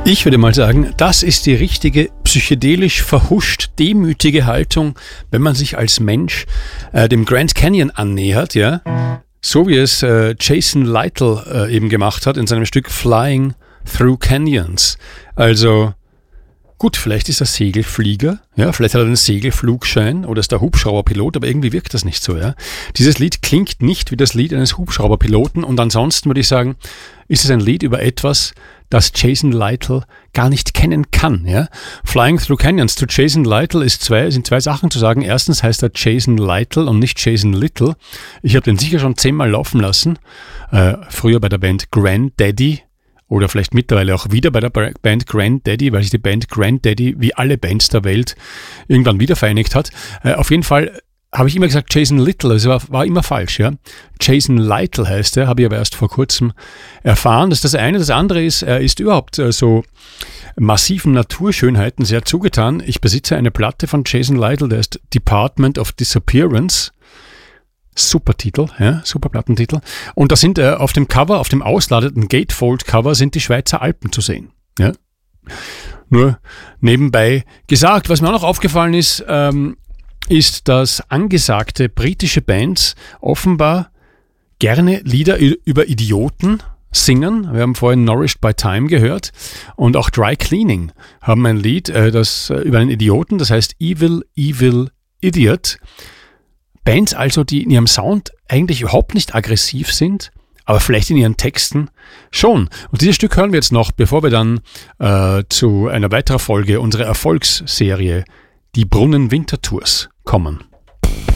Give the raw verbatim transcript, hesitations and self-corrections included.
Ich würde mal sagen, das ist die richtige psychedelisch verhuscht demütige Haltung, wenn man sich als Mensch äh, dem Grand Canyon annähert, ja, so wie es äh, Jason Lytle äh, eben gemacht hat in seinem Stück Flying Through Canyons. Also gut, vielleicht ist er Segelflieger, ja, vielleicht hat er einen Segelflugschein oder ist der Hubschrauberpilot, aber irgendwie wirkt das nicht so, ja. Dieses Lied klingt nicht wie das Lied eines Hubschrauberpiloten und ansonsten würde ich sagen, ist es ein Lied über etwas, das Jason Lytle gar nicht kennen kann, ja. Flying Through Canyons, zu Jason Lytle ist zwei, sind zwei Sachen zu sagen. Erstens heißt er Jason Lytle und nicht Jason Little. Ich habe den sicher schon zehnmal laufen lassen, äh, früher bei der Band Grandaddy. Oder vielleicht mittlerweile auch wieder bei der Band Grandaddy, weil sich die Band Grandaddy wie alle Bands der Welt irgendwann wieder vereinigt hat. Äh, auf jeden Fall habe ich immer gesagt Jason Little, also war, war immer falsch, ja. Jason Lytle heißt er, habe ich aber erst vor kurzem erfahren. Das ist das eine. Das andere ist, er ist überhaupt äh, so massiven Naturschönheiten sehr zugetan. Ich besitze eine Platte von Jason Lytle, der ist Department of Disappearance. Super Titel, ja, super Plattentitel. Und da sind äh, auf dem Cover, auf dem ausladeten Gatefold-Cover sind die Schweizer Alpen zu sehen. Ja. Nur nebenbei gesagt, was mir auch noch aufgefallen ist, ähm, ist, dass angesagte britische Bands offenbar gerne Lieder über Idioten singen. Wir haben vorhin Nourished by Time gehört und auch Dry Cleaning haben ein Lied, äh, das äh, über einen Idioten, das heißt Evil, Evil Idiot. Bands also, die in ihrem Sound eigentlich überhaupt nicht aggressiv sind, aber vielleicht in ihren Texten schon. Und dieses Stück hören wir jetzt noch, bevor wir dann äh, zu einer weiteren Folge unserer Erfolgsserie Die Brunnen Wintertours kommen.